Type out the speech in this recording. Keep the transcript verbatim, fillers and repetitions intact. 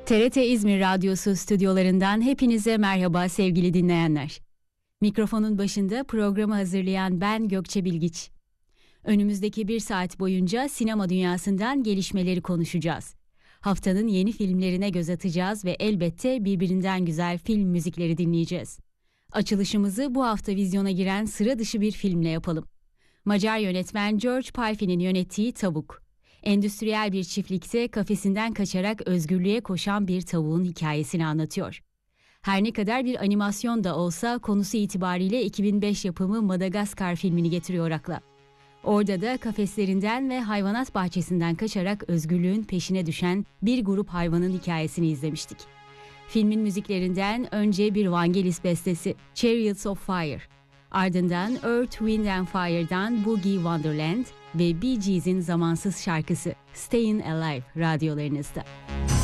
T R T İzmir Radyosu stüdyolarından hepinize merhaba sevgili dinleyenler. Mikrofonun başında programı hazırlayan ben Gökçe Bilgiç. Önümüzdeki bir saat boyunca sinema dünyasından gelişmeleri konuşacağız. Haftanın yeni filmlerine göz atacağız ve elbette birbirinden güzel film müzikleri dinleyeceğiz. Açılışımızı bu hafta vizyona giren sıra dışı bir filmle yapalım. Macar yönetmen George Paifi'nin yönettiği Tavuk. Endüstriyel bir çiftlikte kafesinden kaçarak özgürlüğe koşan bir tavuğun hikayesini anlatıyor. Her ne kadar bir animasyon da olsa konusu itibariyle iki bin beş yapımı Madagaskar filmini getiriyor akla. Orada da kafeslerinden ve hayvanat bahçesinden kaçarak özgürlüğün peşine düşen bir grup hayvanın hikayesini izlemiştik. Filmin müziklerinden önce bir Vangelis bestesi Chariots of Fire, ardından Earth, Wind and Fire'dan Boogie Wonderland ve Bee Gees'in zamansız şarkısı Stayin' Alive radyolarınızda.